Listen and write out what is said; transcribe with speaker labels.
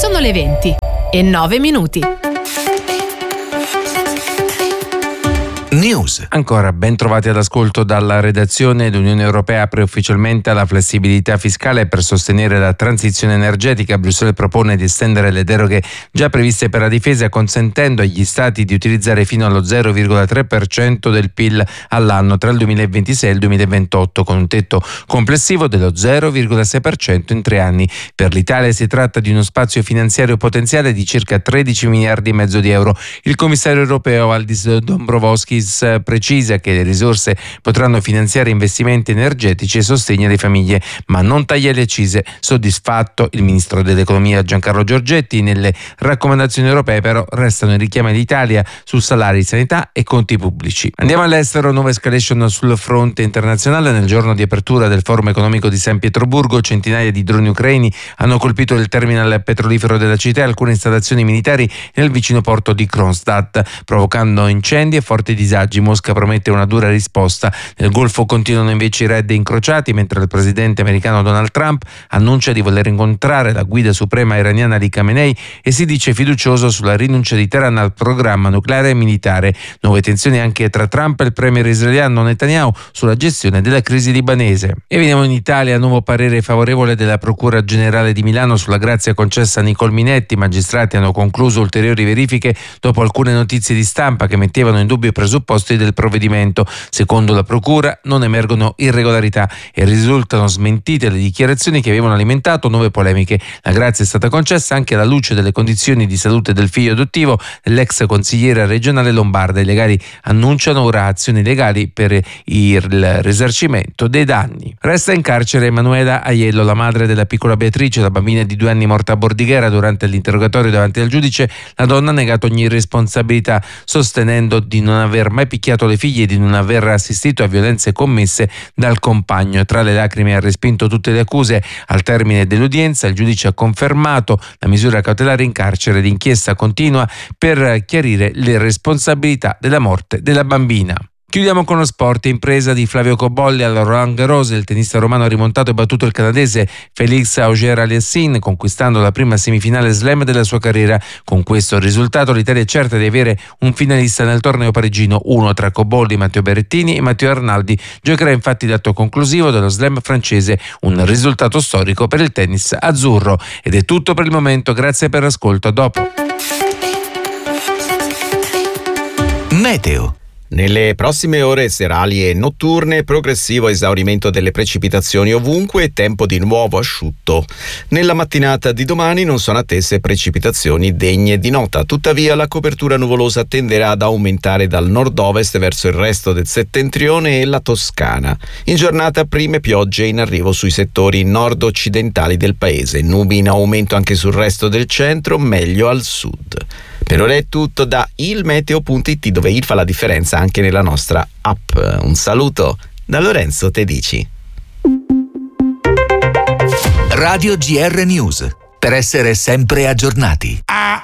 Speaker 1: Sono le 20:09.
Speaker 2: News. Ancora ben trovati all'ascolto dalla redazione. L'Unione Europea apre ufficialmente alla flessibilità fiscale per sostenere la transizione energetica. Bruxelles propone di estendere le deroghe già previste per la difesa, consentendo agli Stati di utilizzare fino allo 0,3% del PIL all'anno tra il 2026 e il 2028, con un tetto complessivo dello 0,6% in 3 anni. Per l'Italia si tratta di uno spazio finanziario potenziale di circa 13 miliardi e mezzo di euro. Il commissario europeo Valdis Dombrovskis precisa che le risorse potranno finanziare investimenti energetici e sostegno alle famiglie, ma non taglia le accise. Soddisfatto il ministro dell'economia Giancarlo Giorgetti. Nelle raccomandazioni europee però restano i richiami all'Italia su salari, sanità e conti pubblici. Andiamo all'estero. Nuova escalation sul fronte internazionale. Nel giorno di apertura del forum economico di San Pietroburgo, centinaia di droni ucraini hanno colpito il terminal petrolifero della città e alcune installazioni militari nel vicino porto di Kronstadt, provocando incendi e forti disagi. Mosca promette una dura risposta. Nel Golfo continuano invece i raid incrociati, mentre il presidente americano Donald Trump annuncia di voler incontrare la guida suprema iraniana Ali Khamenei e si dice fiducioso sulla rinuncia di Teheran al programma nucleare e militare. Nuove tensioni anche tra Trump e il premier israeliano Netanyahu sulla gestione della crisi libanese. E veniamo in Italia. Nuovo parere favorevole della Procura Generale di Milano sulla grazia concessa a Nicole Minetti. I magistrati hanno concluso ulteriori verifiche dopo alcune notizie di stampa che mettevano in dubbio i presupposti del provvedimento. Secondo la procura non emergono irregolarità e risultano smentite le dichiarazioni che avevano alimentato nuove polemiche. La grazia è stata concessa anche alla luce delle condizioni di salute del figlio adottivo dell'ex consigliera regionale lombarda. I legali annunciano ora azioni legali per il risarcimento dei danni. Resta in carcere Emanuela Aiello, la madre della piccola Beatrice, la bambina di 2 anni morta a Bordighera. Durante l'interrogatorio davanti al giudice, la donna ha negato ogni responsabilità, sostenendo di non aver mai picchiato le figlie e di non aver assistito a violenze commesse dal compagno. Tra le lacrime ha respinto tutte le accuse. Al termine dell'udienza il giudice ha confermato la misura cautelare in carcere. L'inchiesta continua per chiarire le responsabilità della morte della bambina. Chiudiamo con lo sport. Impresa di Flavio Cobolli al Roland Garros. Il tennista romano ha rimontato e battuto il canadese Félix Auger-Aliassime, conquistando la prima semifinale slam della sua carriera. Con questo risultato l'Italia è certa di avere un finalista nel torneo parigino, uno tra Cobolli, Matteo Berrettini e Matteo Arnaldi. Giocherà infatti l'atto conclusivo dello slam francese, un risultato storico per il tennis azzurro. Ed è tutto per il momento, grazie per l'ascolto, a dopo.
Speaker 3: Meteo. Nelle prossime ore serali e notturne, progressivo esaurimento delle precipitazioni ovunque e tempo di nuovo asciutto. Nella mattinata di domani non sono attese precipitazioni degne di nota, tuttavia la copertura nuvolosa tenderà ad aumentare dal nord-ovest verso il resto del settentrione e la Toscana. In giornata prime piogge in arrivo sui settori nord-occidentali del paese, nubi in aumento anche sul resto del centro, meglio al sud. Per ora è tutto da ilmeteo.it, dove il fa la differenza anche nella nostra app. Un saluto da Lorenzo Tedici.
Speaker 4: Radio GR News, per essere sempre aggiornati.